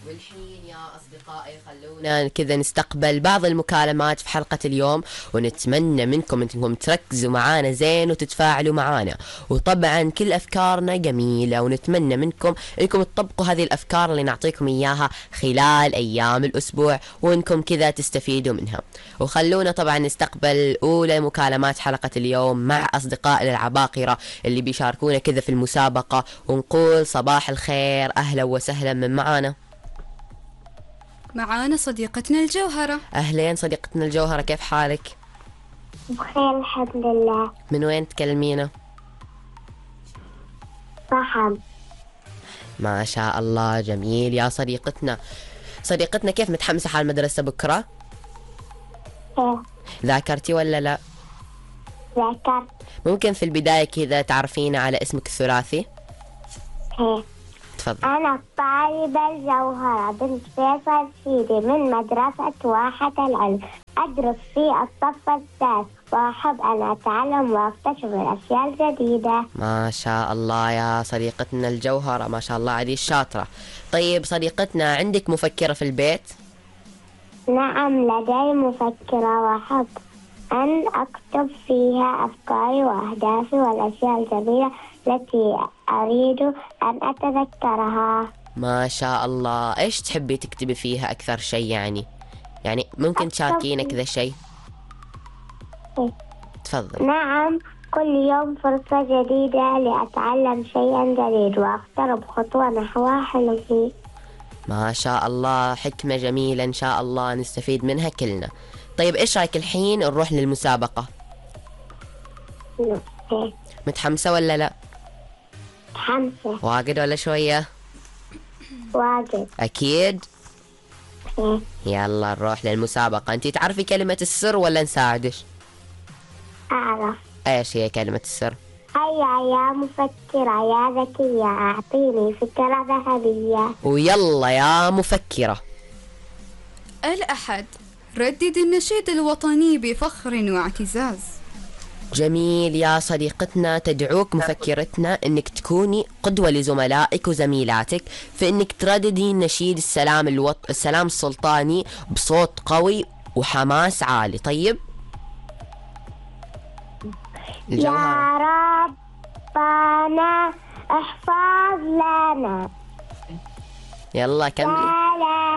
والحين يا أصدقائي خلونا كذا نستقبل بعض المكالمات في حلقة اليوم، ونتمنى منكم أنكم تركزوا معانا زين وتتفاعلوا معانا. وطبعا كل أفكارنا جميلة، ونتمنى منكم أنكم تطبقوا هذه الأفكار اللي نعطيكم إياها خلال أيام الأسبوع، وأنكم كذا تستفيدوا منها. وخلونا طبعا نستقبل أولى مكالمات حلقة اليوم مع أصدقائنا العباقرة اللي بيشاركونا كذا في المسابقة، ونقول صباح الخير، أهلا وسهلا من معانا. معانا صديقتنا الجوهرة. أهلين صديقتنا الجوهرة، كيف حالك؟ بخير الحمد لله. من وين تكلمينا؟ صحن. ما شاء الله، جميل يا صديقتنا كيف متحمسة على المدرسة بكرة؟ ايه ذاكرتي ولا لا؟ ذاكرت. ممكن في البداية كذا تعرفينا على اسمك الثلاثي؟ ايه تفضل. أنا الطالبة الجوهرة بنت فيصل سيدي من مدرسة واحة العلم، أدرس في الصف الثالث، وأحب أن أتعلم وأكتشف الأشياء الجديدة. ما شاء الله يا صديقتنا الجوهرة، ما شاء الله عليك شاطرة. طيب صديقتنا، عندك مفكرة في البيت؟ نعم لدي مفكرة، وأحب أن أكتب فيها أفكاري وأهدافي والأشياء الجميلة التي أريد أن أتذكرها. ما شاء الله. إيش تحبي تكتبي فيها أكثر شيء يعني ممكن تشاركينا كذا شيء؟ تفضل. نعم، كل يوم فرصة جديدة لأتعلم شيئا جديد وأقترب خطوة نحو حلمي. ما شاء الله، حكمة جميلة إن شاء الله نستفيد منها كلنا. طيب إيش رأيك الحين نروح للمسابقة؟ متحمسة ولا لا؟ متحمسة. واجد ولا شوية؟ واجد. أكيد؟ يلا نروح للمسابقة. أنتي تعرفي كلمة السر ولا نساعدش؟ أعرف. إيش هي كلمة السر؟ هيا يا مفكرة يا ذكية، أعطيني فكرة ذهبية. ويلا يا مفكرة. الأحد، ردد النشيد الوطني بفخر واعتزاز. جميل يا صديقتنا، تدعوك مفكرتنا انك تكوني قدوة لزملائك وزميلاتك في انك ترددي نشيد السلام السلطاني بصوت قوي وحماس عالي. طيب يا ربنا احفظ لنا. يلا كملي. لا